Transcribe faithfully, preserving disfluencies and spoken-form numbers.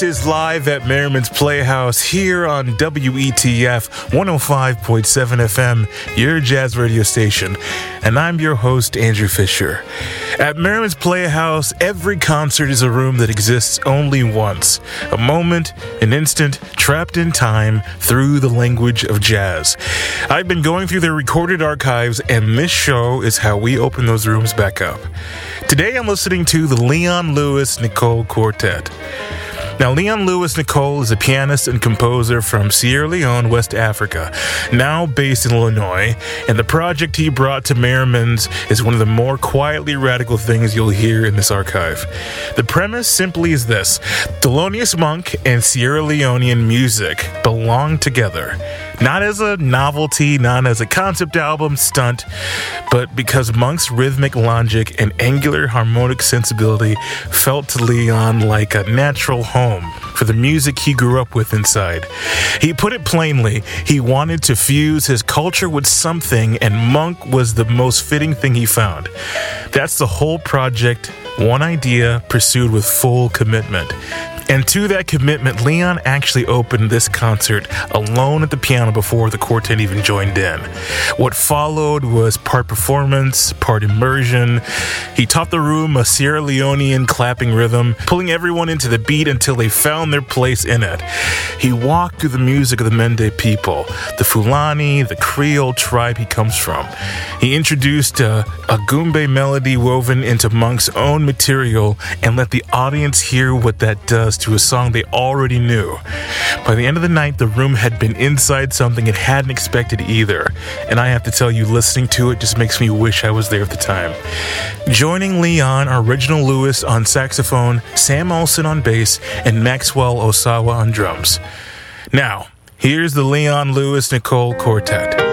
This is live at Merriman's Playhouse here on W E T F one oh five point seven F M, your jazz radio station, and I'm your host, Andrew Fisher. At Merriman's Playhouse, every concert is a room that exists only once, a moment, an instant, trapped in time through the language of jazz. I've been going through their recorded archives, and this show is how we open those rooms back up. Today I'm listening to the Leon Lewis-Nicolle Quartet. Now, Leon Lewis-Nicolle is a pianist and composer from Sierra Leone, West Africa, now based in Illinois, and the project he brought to Merriman's is one of the more quietly radical things you'll hear in this archive. The premise simply is this: Thelonious Monk and Sierra Leonean music belong together. Not as a novelty, not as a concept album stunt, but because Monk's rhythmic logic and angular harmonic sensibility felt to Leon like a natural home for the music he grew up with inside. He put it plainly, he wanted to fuse his culture with something, and Monk was the most fitting thing he found. That's the whole project, one idea pursued with full commitment. And to that commitment, Leon actually opened this concert alone at the piano before the quartet even joined in. What followed was part performance, part immersion. He taught the room a Sierra Leonean clapping rhythm, pulling everyone into the beat until they found their place in it. He walked through the music of the Mende people, the Fulani, the Creole tribe he comes from. He introduced a, a Gumbe melody woven into Monk's own material and let the audience hear what that does to a song they already knew. By the end of the night, the room had been inside something it hadn't expected either, and I have to tell you, listening to it just makes me wish I was there at the time. Joining Leon are Reginald Lewis on saxophone, Sam Olsen on bass, and Maxwell Osawa on drums. Now, here's the Leon Lewis-Nicolle Quartet.